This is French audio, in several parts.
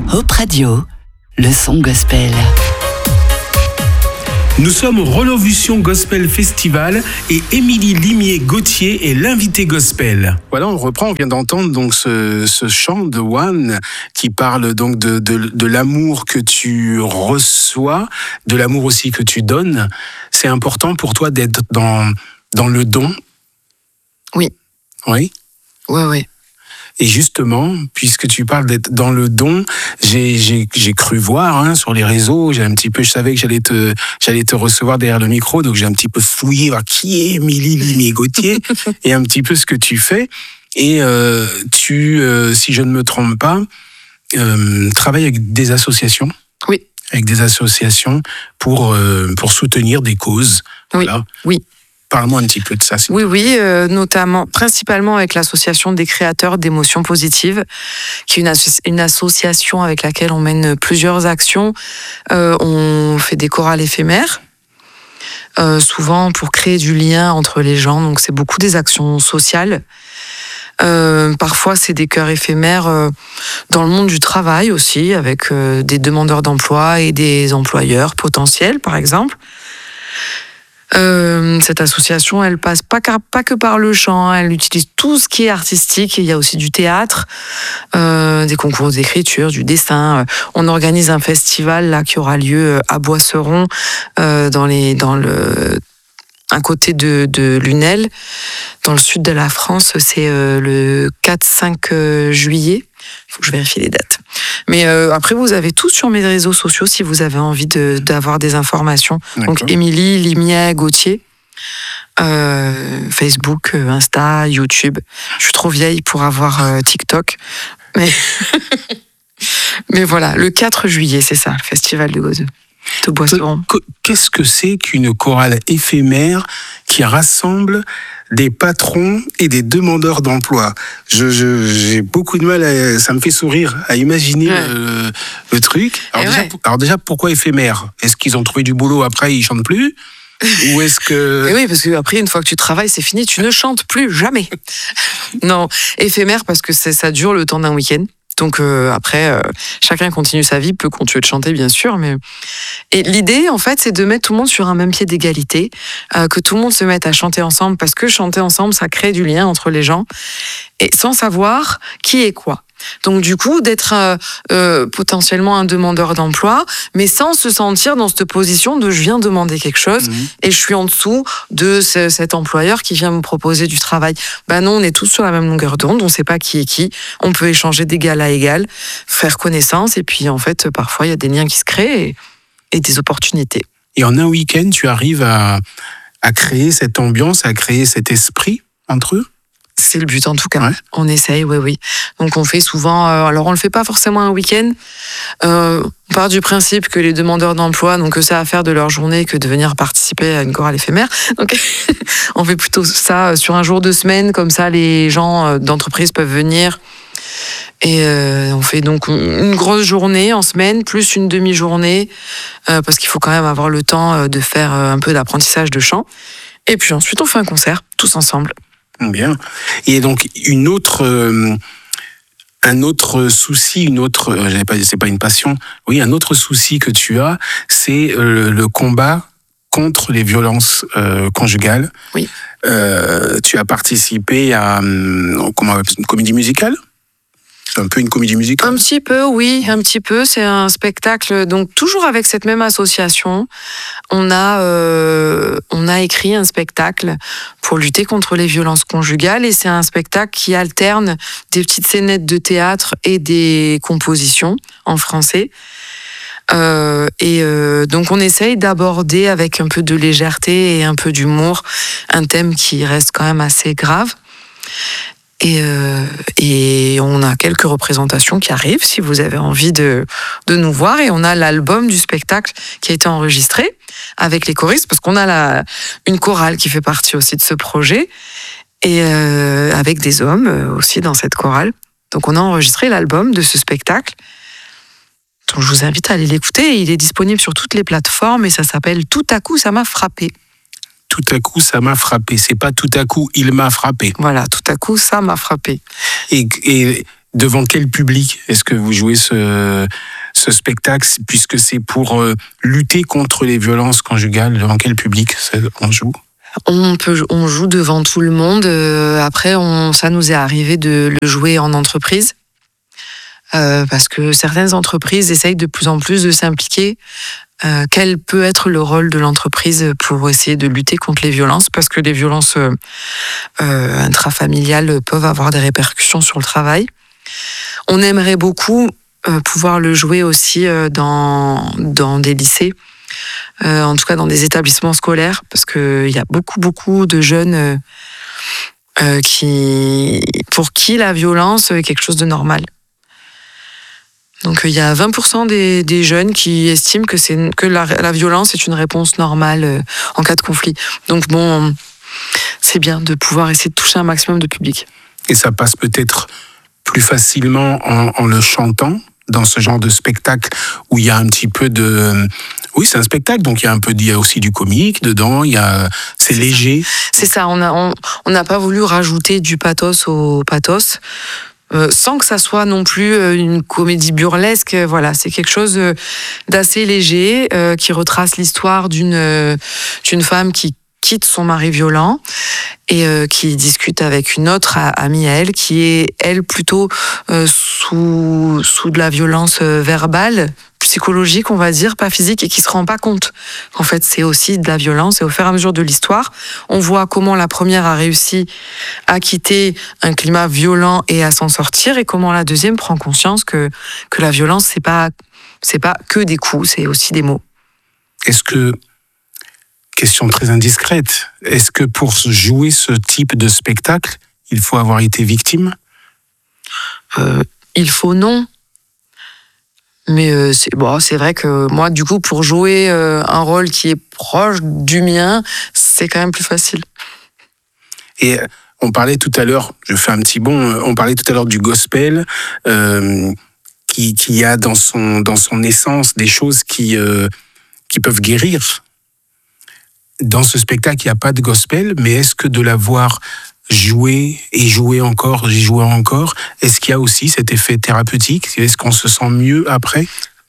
Hope Radio, le son gospel. Nous sommes au Relovution Gospel Festival et Émilie Limier-Gauthier est l'invitée gospel. Voilà, on reprend, on vient d'entendre donc ce chant de One qui parle donc de l'amour que tu reçois, de l'amour aussi que tu donnes. C'est important pour toi d'être dans le don? Oui. Oui? Oui. Et justement, puisque tu parles d'être dans le don, j'ai cru voir sur les réseaux, je savais que j'allais te recevoir derrière le micro, donc j'ai un petit peu fouillé voir qui est Émilie Limier-Gauthier et un petit peu ce que tu fais. Et tu, si je ne me trompe pas, travailles avec des associations. Oui. Avec des associations pour soutenir des causes. Oui. Voilà. Oui. Parle-moi un petit peu de ça. Oui, notamment, principalement avec l'association des créateurs d'émotions positives, qui est une association avec laquelle on mène plusieurs actions. On fait des chorales éphémères, souvent pour créer du lien entre les gens, donc c'est beaucoup des actions sociales. Parfois, c'est des chœurs éphémères dans le monde du travail aussi, avec des demandeurs d'emploi et des employeurs potentiels, par exemple. Cette association, elle passe pas que par le chant, elle utilise tout ce qui est artistique. Il y a aussi du théâtre, des concours d'écriture, du dessin. On organise un festival là qui aura lieu à Boisseron, un côté de Lunel, dans le sud de la France. C'est le 4-5 juillet. Il faut que je vérifie les dates. Mais après, vous avez tout sur mes réseaux sociaux si vous avez envie d'avoir des informations. D'accord. Donc, Émilie Limier-Gauthier, Facebook, Insta, YouTube. Je suis trop vieille pour avoir TikTok. Mais voilà, le 4 juillet, c'est ça, le festival de Boisseron. Qu'est-ce que c'est qu'une chorale éphémère qui rassemble des patrons et des demandeurs d'emploi? J'ai beaucoup de mal, ça me fait sourire à imaginer le truc. Alors déjà, pourquoi éphémère? Est-ce qu'ils ont trouvé du boulot après, ils chantent plus? Ou est-ce que... Et oui, parce qu'après, une fois que tu travailles, c'est fini, tu ne chantes plus, jamais. Non, éphémère parce que ça dure le temps d'un week-end. Donc après, chacun continue sa vie, peut continuer de chanter, bien sûr. Et l'idée, en fait, c'est de mettre tout le monde sur un même pied d'égalité, que tout le monde se mette à chanter ensemble, parce que chanter ensemble, ça crée du lien entre les gens, et sans savoir qui est quoi. Donc du coup, d'être potentiellement un demandeur d'emploi, mais sans se sentir dans cette position de je viens demander quelque chose et je suis en dessous de cet employeur qui vient me proposer du travail. Ben non, on est tous sur la même longueur d'onde, on ne sait pas qui est qui, on peut échanger d'égal à égal, faire connaissance, et puis en fait, parfois, il y a des liens qui se créent et des opportunités. Et en un week-end, tu arrives à créer cette ambiance, à créer cet esprit entre eux? C'est le but en tout cas. Ouais. On essaye, oui. Donc on fait souvent. Alors on le fait pas forcément un week-end. On part du principe que les demandeurs d'emploi n'ont que ça à faire de leur journée que de venir participer à une chorale éphémère. Donc on fait plutôt ça sur un jour de semaine, comme ça les gens d'entreprise peuvent venir. Et on fait donc une grosse journée en semaine, plus une demi-journée, parce qu'il faut quand même avoir le temps de faire un peu d'apprentissage de chant. Et puis ensuite on fait un concert, tous ensemble. Bien. Et donc un autre souci, c'est pas une passion, oui, un autre souci que tu as, c'est le combat contre les violences conjugales. Oui. Tu as participé à une comédie musicale? C'est un peu une comédie musicale? Un petit peu, oui, un petit peu. C'est un spectacle, donc toujours avec cette même association. On a écrit un spectacle pour lutter contre les violences conjugales, et c'est un spectacle qui alterne des petites scénettes de théâtre et des compositions en français. Donc on essaye d'aborder avec un peu de légèreté et un peu d'humour un thème qui reste quand même assez grave. Et on a quelques représentations qui arrivent si vous avez envie de nous voir, et on a l'album du spectacle qui a été enregistré avec les choristes, parce qu'on a une chorale qui fait partie aussi de ce projet, et avec des hommes aussi dans cette chorale. Donc on a enregistré l'album de ce spectacle. Donc je vous invite à aller l'écouter. Il est disponible sur toutes les plateformes et ça s'appelle Tout à coup, ça m'a frappé. Tout à coup, ça m'a frappé. C'est pas tout à coup, il m'a frappé. Voilà, tout à coup, ça m'a frappé. Et devant quel public est-ce que vous jouez ce spectacle, puisque c'est pour lutter contre les violences conjugales? Devant quel public on joue? On joue devant tout le monde. Après, ça nous est arrivé de le jouer en entreprise. Parce que certaines entreprises essayent de plus en plus de s'impliquer. Quel peut être le rôle de l'entreprise pour essayer de lutter contre les violences? Parce que les violences intrafamiliales peuvent avoir des répercussions sur le travail. On aimerait beaucoup pouvoir le jouer aussi dans des lycées, en tout cas dans des établissements scolaires, parce qu'il y a beaucoup de jeunes pour qui la violence est quelque chose de normal. Donc il y a 20% des jeunes qui estiment que la violence est une réponse normale en cas de conflit. Donc bon, c'est bien de pouvoir essayer de toucher un maximum de public. Et ça passe peut-être plus facilement en le chantant, dans ce genre de spectacle où il y a un petit peu de... Oui, c'est un spectacle, donc il y a aussi du comique dedans, c'est léger. C'est ça, on n'a pas voulu rajouter du pathos au pathos, sans que ça soit non plus une comédie burlesque. Voilà, c'est quelque chose d'assez léger, qui retrace l'histoire d'une femme qui quitte son mari violent et qui discute avec une autre amie à elle, qui est, elle, plutôt sous de la violence verbale, psychologique, on va dire, pas physique, et qui se rend pas compte qu'en fait, c'est aussi de la violence. Et au fur et à mesure de l'histoire, on voit comment la première a réussi à quitter un climat violent et à s'en sortir, et comment la deuxième prend conscience que la violence, c'est pas que des coups, c'est aussi des mots. Est-ce que... Question très indiscrète. Est-ce que pour jouer ce type de spectacle, il faut avoir été victime? Il faut non. Mais c'est vrai que moi, du coup, pour jouer un rôle qui est proche du mien, c'est quand même plus facile. Et on parlait tout à l'heure, je fais un petit bond, on parlait tout à l'heure du gospel, qui a dans son essence des choses qui peuvent guérir. Dans ce spectacle, il n'y a pas de gospel, mais est-ce que de l'avoir joué et joué encore, est-ce qu'il y a aussi cet effet thérapeutique? Est-ce qu'on se sent mieux après?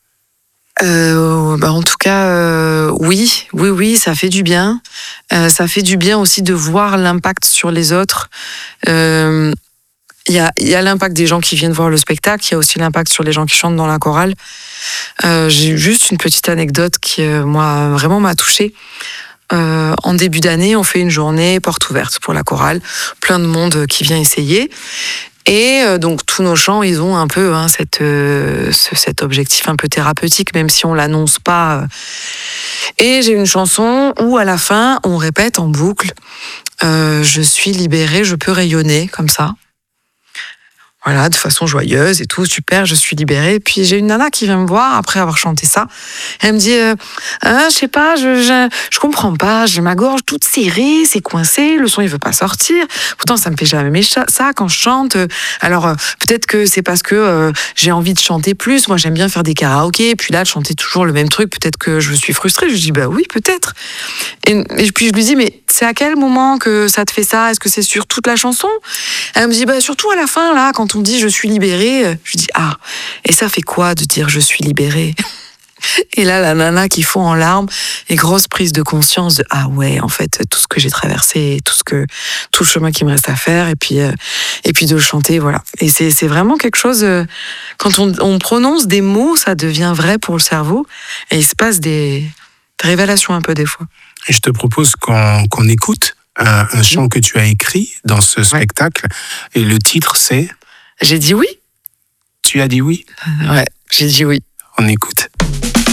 En tout cas, oui, ça fait du bien. Ça fait du bien aussi de voir l'impact sur les autres. Il y a l'impact des gens qui viennent voir le spectacle, il y a aussi l'impact sur les gens qui chantent dans la chorale. J'ai juste une petite anecdote qui, moi, vraiment m'a touchée. En début d'année, on fait une journée porte ouverte pour la chorale, plein de monde qui vient essayer. Et donc tous nos chants, ils ont un peu cet objectif un peu thérapeutique, même si on l'annonce pas. Et j'ai une chanson où à la fin, on répète en boucle je suis libérée, je peux rayonner, comme ça. Voilà, de façon joyeuse et tout, super, je suis libérée. Puis j'ai une nana qui vient me voir après avoir chanté ça. Elle me dit, je sais pas, je comprends pas, j'ai ma gorge toute serrée, c'est coincé, le son il veut pas sortir. Pourtant ça me fait jamais ça quand je chante. Alors peut-être que c'est parce que j'ai envie de chanter plus. Moi j'aime bien faire des karaokés, puis là de chanter toujours le même truc, peut-être que je suis frustrée. Je lui dis, bah oui, peut-être. Et puis je lui dis, mais c'est à quel moment que ça te fait ça? Est-ce que c'est sur toute la chanson? Elle me dit, bah surtout à la fin, là, quand on dit je suis libérée, je dis ah, et ça fait quoi de dire je suis libérée? Et là, la nana qui fond en larmes, et grosse prise de conscience de ah ouais, en fait, tout ce que j'ai traversé, tout le chemin qui me reste à faire, et puis de le chanter, voilà. Et c'est vraiment quelque chose, quand on prononce des mots, ça devient vrai pour le cerveau, et il se passe des révélations un peu des fois. Et je te propose qu'on écoute un chant que tu as écrit dans ce spectacle, et le titre c'est... J'ai dit oui. Tu as dit oui? Ouais, j'ai dit oui. On écoute.